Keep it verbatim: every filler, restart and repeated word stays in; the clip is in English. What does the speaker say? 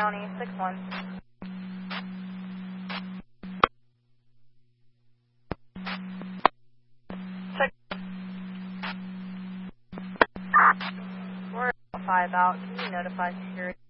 County, six one. Check. We're five out. Can you notify security?